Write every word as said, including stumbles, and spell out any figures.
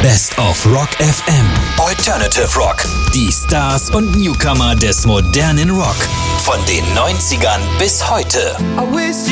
Best of Rock F M. Alternative Rock. Die Stars und Newcomer des modernen Rock. Von den neunzigern bis heute. I wish